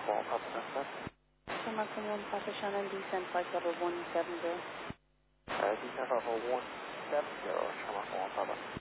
1 Papa Descent. Shamrock 1 Papa Shannon, descent flight level 170. Descent level 170, Shamrock 1 Papa.